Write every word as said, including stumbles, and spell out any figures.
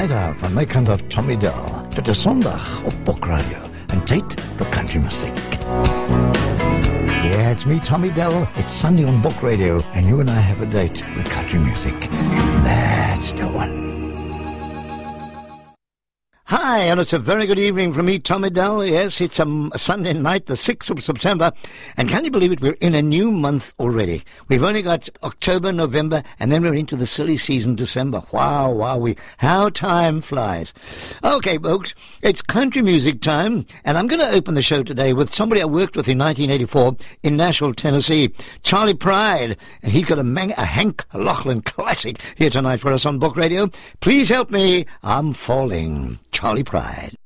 vrijdag van my kant af Tommy Dell. Dit is Sondag op Bok Radio en tyd vir country music. Yeah, it's me, Tommy Dell. It's Sunday on Bok Radio, and you and I have a date with country music. That's the one. Hi, and it's a very good evening from me, Tommy Dell. Yes, it's a, a Sunday night, the sixth of September, and can you believe it, we're in a new month already. We've only got October, November, and then we're into the silly season, December. Wow, wow, we, how time flies. Okay, folks, it's country music time, and I'm going to open the show today with somebody I worked with in nineteen eighty-four in Nashville, Tennessee, Charlie Pride, and he's got a, Mang- a Hank Lachlan classic here tonight for us on Bok Radio. Please help me, I'm falling. Charlie Pride.